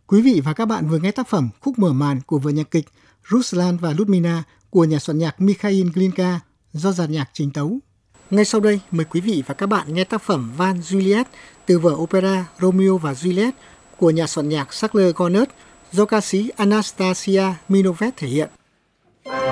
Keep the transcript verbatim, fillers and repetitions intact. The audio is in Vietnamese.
Quý vị và các bạn vừa nghe tác phẩm Khúc mở màn của vở nhạc kịch Ruslan và Ludmila của nhà soạn nhạc Mikhail Glinka do dàn nhạc trình tấu. Ngay sau đây, mời quý vị và các bạn nghe tác phẩm Van Juliet từ vở opera Romeo và Juliet của nhà soạn nhạc Charles Gounod do ca sĩ Anastasia Minovet thể hiện.